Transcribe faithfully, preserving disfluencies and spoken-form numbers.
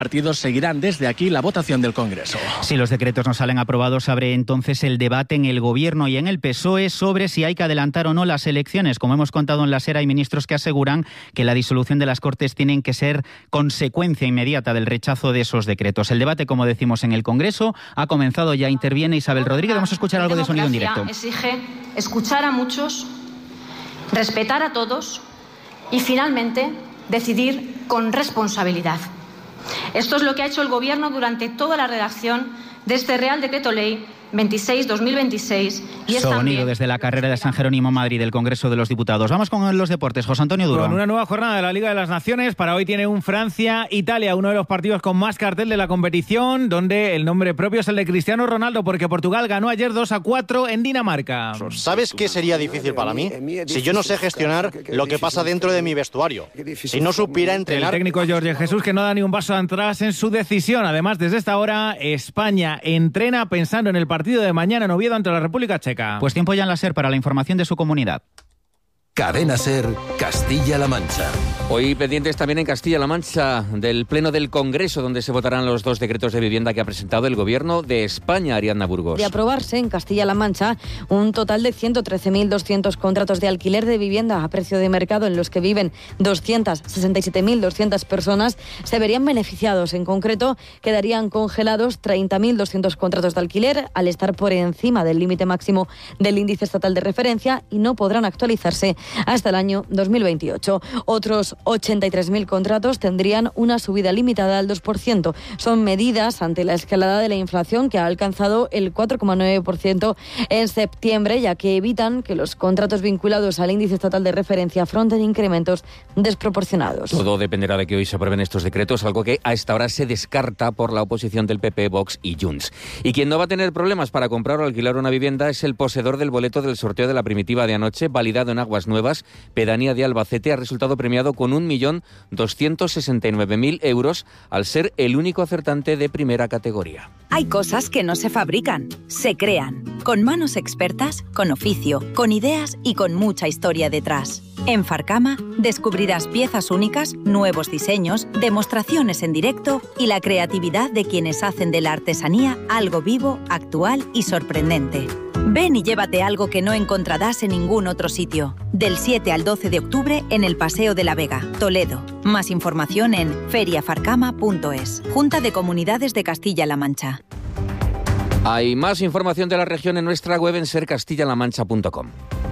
partidos seguirán desde aquí la votación del Congreso. Si los decretos no salen aprobados, abre entonces el debate en el Gobierno y en el P S O E sobre si hay que adelantar o no las elecciones. Como hemos contado en la SER, hay ministros que aseguran que la disolución de las Cortes tiene que ser consecuencia inmediata del rechazo de esos decretos. El debate, como decimos, en el Congreso ha comenzado, ya interviene Isabel Rodríguez. Vamos a escuchar algo de sonido en directo. Exige escuchar a muchos, respetar a todos y finalmente decidir con responsabilidad. Esto es lo que ha hecho el Gobierno durante toda la redacción de este Real Decreto Ley veintiséis barra dos mil veintiséis. Y es Sonido también desde la carrera de San Jerónimo, Madrid, del Congreso de los Diputados. Vamos con los deportes. José Antonio Duro. Con una nueva jornada de la Liga de las Naciones. Para hoy tiene un Francia-Italia, uno de los partidos con más cartel de la competición, donde el nombre propio es el de Cristiano Ronaldo, porque Portugal ganó ayer dos a cuatro en Dinamarca. ¿Sabes qué sería difícil para mí? Si yo no sé gestionar lo que pasa dentro de mi vestuario. Si no supiera entrenar... El técnico Jorge Jesús, que no da ni un paso atrás en su decisión. Además, desde esta hora, España entrena pensando en el partido de mañana en Oviedo ante la República Checa. Pues tiempo ya en la SER para la información de su comunidad. Cadena SER, Castilla-La Mancha. Hoy pendientes también en Castilla-La Mancha del Pleno del Congreso, donde se votarán los dos decretos de vivienda que ha presentado el Gobierno de España, Ariadna Burgos. De aprobarse en Castilla-La Mancha un total de ciento trece mil doscientos contratos de alquiler de vivienda a precio de mercado en los que viven doscientas sesenta y siete mil doscientas personas, se verían beneficiados. En concreto, quedarían congelados treinta mil doscientos contratos de alquiler al estar por encima del límite máximo del índice estatal de referencia y no podrán actualizarse hasta el año dos mil veintiocho. Otros ochenta y tres mil contratos tendrían una subida limitada al dos por ciento. Son medidas ante la escalada de la inflación, que ha alcanzado el cuatro coma nueve por ciento en septiembre, ya que evitan que los contratos vinculados al índice estatal de referencia afronten incrementos desproporcionados. Todo dependerá de que hoy se aprueben estos decretos, algo que a esta hora se descarta por la oposición del P P, Vox y Junts. Y quien no va a tener problemas para comprar o alquilar una vivienda es el poseedor del boleto del sorteo de la primitiva de anoche, validado en Aguas Nuevas, pedanía de Albacete. Ha resultado premiado con un millón doscientos sesenta y nueve mil euros al ser el único acertante de primera categoría. Hay cosas que no se fabrican, se crean. Con manos expertas, con oficio, con ideas y con mucha historia detrás. En Farcama descubrirás piezas únicas, nuevos diseños, demostraciones en directo y la creatividad de quienes hacen de la artesanía algo vivo, actual y sorprendente. Ven y llévate algo que no encontrarás en ningún otro sitio. Del siete al doce de octubre en el Paseo de la Vega, Toledo. Más información en feria farcama punto es. Junta de Comunidades de Castilla-La Mancha. Hay más información de la región en nuestra web en ser castilla la mancha punto com.